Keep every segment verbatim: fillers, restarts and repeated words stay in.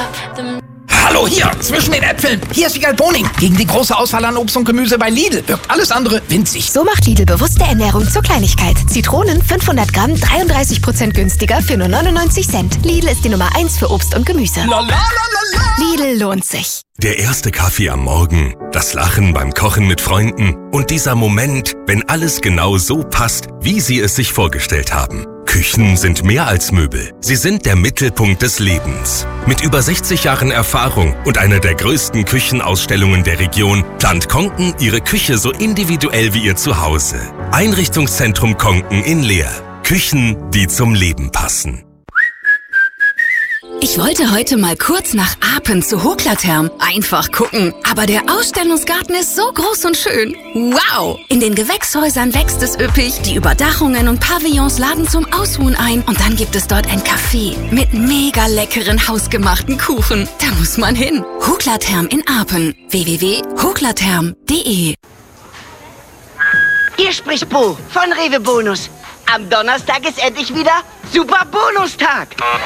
Hallo, hier, zwischen den Äpfeln. Hier ist Wiegald Boning. Gegen die große Auswahl an Obst und Gemüse bei Lidl wirkt alles andere winzig. So macht Lidl bewusste Ernährung zur Kleinigkeit. Zitronen fünfhundert Gramm, dreiunddreißig Prozent günstiger für nur neunundneunzig Cent. Lidl ist die Nummer eins für Obst und Gemüse. La, la, la, la, la. Lidl lohnt sich. Der erste Kaffee am Morgen, das Lachen beim Kochen mit Freunden und dieser Moment, wenn alles genau so passt, wie Sie es sich vorgestellt haben. Küchen sind mehr als Möbel. Sie sind der Mittelpunkt des Lebens. Mit über sechzig Jahren Erfahrung und einer der größten Küchenausstellungen der Region plant Konken Ihre Küche so individuell wie Ihr Zuhause. Einrichtungszentrum Konken in Leer. Küchen, die zum Leben passen. Ich wollte heute mal kurz nach Apen zu Hoklatherm. Einfach gucken. Aber der Ausstellungsgarten ist so groß und schön. Wow! In den Gewächshäusern wächst es üppig. Die Überdachungen und Pavillons laden zum Ausruhen ein. Und dann gibt es dort ein Café mit mega leckeren hausgemachten Kuchen. Da muss man hin. Hoklatherm in Apen. w w w punkt hoklatherm punkt d e. Hier spricht Bo von Rewe Bonus. Am Donnerstag ist endlich wieder Super Bonustag.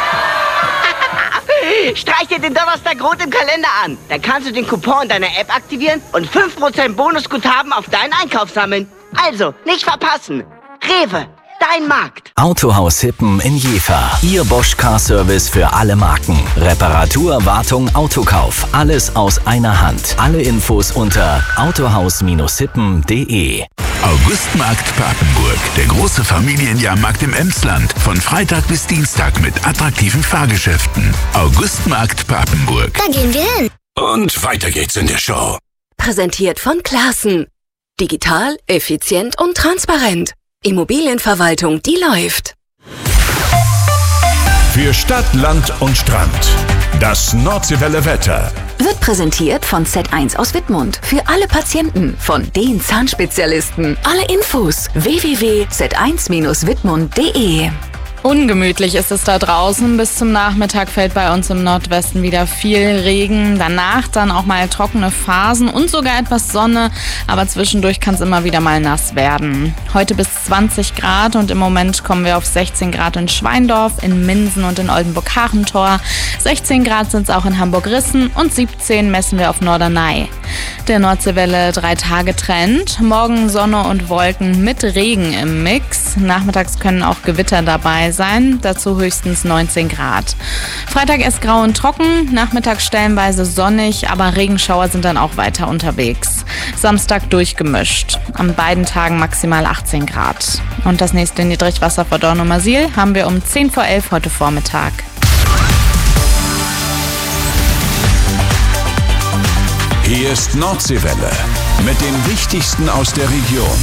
Streich dir den Donnerstag rot im Kalender an. Dann kannst du den Coupon in deiner App aktivieren und fünf Prozent Bonusguthaben auf deinen Einkauf sammeln. Also, nicht verpassen. Rewe, dein Markt. Autohaus Hippen in Jever. Ihr Bosch Car Service für alle Marken. Reparatur, Wartung, Autokauf. Alles aus einer Hand. Alle Infos unter autohaus hippen punkt d e. Augustmarkt Papenburg, der große Familienjahrmarkt im Emsland. Von Freitag bis Dienstag mit attraktiven Fahrgeschäften. Augustmarkt Papenburg. Da gehen wir hin. Und weiter geht's in der Show. Präsentiert von Classen. Digital, effizient und transparent. Immobilienverwaltung, die läuft. Für Stadt, Land und Strand. Das Nordseewelle Wetter. Wird präsentiert von Z eins aus Wittmund. Für alle Patienten von den Zahnspezialisten. Alle Infos w w w punkt z eins wittmund punkt d e. Ungemütlich ist es da draußen. Bis zum Nachmittag fällt bei uns im Nordwesten wieder viel Regen. Danach dann auch mal trockene Phasen und sogar etwas Sonne. Aber zwischendurch kann es immer wieder mal nass werden. Heute bis zwanzig Grad und im Moment kommen wir auf sechzehn Grad in Schweindorf, in Minsen und in Oldenburg-Hachentor. sechzehn Grad sind es auch in Hamburg-Rissen und siebzehn messen wir auf Norderney. Der Nordseewelle drei Tage Trend. Morgen Sonne und Wolken mit Regen im Mix. Nachmittags können auch Gewitter dabei sein. Dazu höchstens neunzehn Grad. Freitag erst grau und trocken. Nachmittags stellenweise sonnig, aber Regenschauer sind dann auch weiter unterwegs. Samstag durchgemischt. An beiden Tagen maximal achtzehn Grad. Und das nächste Niedrigwasser vor Dornumersiel haben wir um zehn vor elf heute Vormittag. Hier ist Nordseewelle mit dem Wichtigsten aus der Region.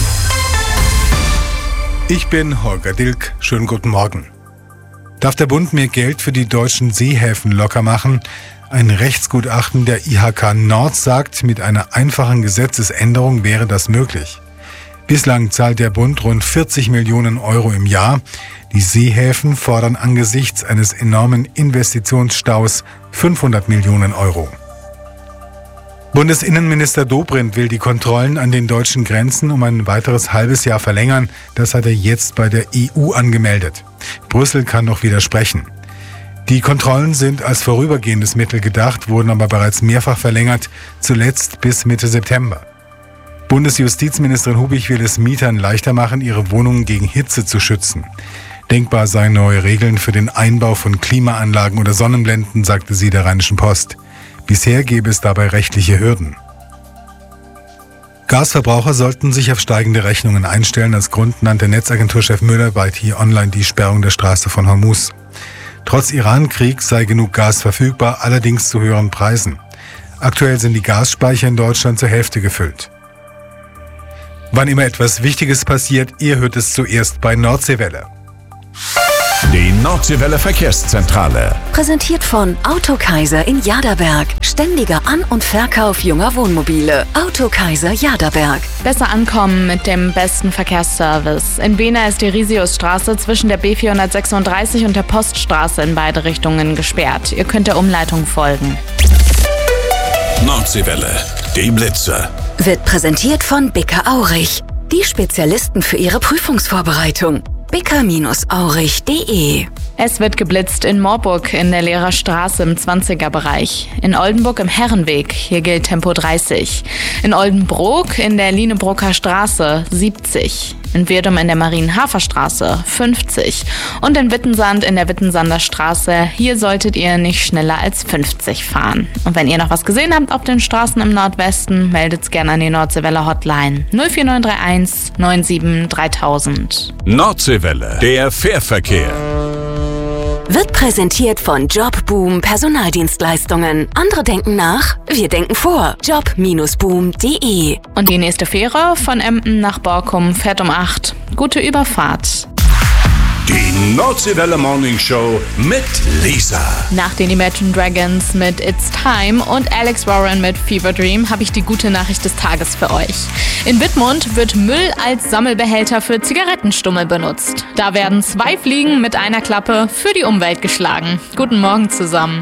Ich bin Holger Dilk. Schönen guten Morgen. Darf der Bund mehr Geld für die deutschen Seehäfen locker machen? Ein Rechtsgutachten der I H K Nord sagt, mit einer einfachen Gesetzesänderung wäre das möglich. Bislang zahlt der Bund rund vierzig Millionen Euro im Jahr. Die Seehäfen fordern angesichts eines enormen Investitionsstaus fünfhundert Millionen Euro. Bundesinnenminister Dobrindt will die Kontrollen an den deutschen Grenzen um ein weiteres halbes Jahr verlängern. Das hat er jetzt bei der E U angemeldet. Brüssel kann noch widersprechen. Die Kontrollen sind als vorübergehendes Mittel gedacht, wurden aber bereits mehrfach verlängert, zuletzt bis Mitte September. Bundesjustizministerin Hubig will es Mietern leichter machen, ihre Wohnungen gegen Hitze zu schützen. Denkbar seien neue Regeln für den Einbau von Klimaanlagen oder Sonnenblenden, sagte sie der Rheinischen Post. Bisher gäbe es dabei rechtliche Hürden. Gasverbraucher sollten sich auf steigende Rechnungen einstellen. Als Grund nannte Netzagenturchef Müller bei T-Online die Sperrung der Straße von Hormuz. Trotz Iran-Krieg sei genug Gas verfügbar, allerdings zu höheren Preisen. Aktuell sind die Gasspeicher in Deutschland zur Hälfte gefüllt. Wann immer etwas Wichtiges passiert, ihr hört es zuerst bei Nordseewelle. Die Nordseewelle Verkehrszentrale. Präsentiert von Autokaiser in Jaderberg. Ständiger An- und Verkauf junger Wohnmobile. Autokaiser Jaderberg. Besser ankommen mit dem besten Verkehrsservice. In Bena ist die Risiusstraße zwischen der B vierhundertsechsunddreißig und der Poststraße in beide Richtungen gesperrt. Ihr könnt der Umleitung folgen. Nordseewelle, die Blitzer. Wird präsentiert von Bicker Aurich. Die Spezialisten für ihre Prüfungsvorbereitung. bicker aurich punkt de. Es wird geblitzt in Moorburg in der Lehrer Straße im zwanziger-Bereich. In Oldenburg im Herrenweg, hier gilt Tempo dreißig. In Oldenbrook in der Lienebrocker Straße siebzig. In Wirdum in der Marienhafer-Straße fünfzig. Und in Wittensand in der Wittensander Straße, hier solltet ihr nicht schneller als fünfzig fahren. Und wenn ihr noch was gesehen habt auf den Straßen im Nordwesten, meldet's gerne an die Nordseewelle Hotline null vier neun drei eins neun sieben dreitausend. Nordseewelle, der Fährverkehr. Wird präsentiert von Jobboom Personaldienstleistungen. Andere denken nach, wir denken vor. job Bindestrich boom punkt de. Und die nächste Fähre von Emden nach Borkum fährt um acht. Gute Überfahrt. Die Nordseewelle Morning Show mit Lisa. Nach den Imagine Dragons mit It's Time und Alex Warren mit Fever Dream habe ich die gute Nachricht des Tages für euch. In Wittmund wird Müll als Sammelbehälter für Zigarettenstummel benutzt. Da werden zwei Fliegen mit einer Klappe für die Umwelt geschlagen. Guten Morgen zusammen.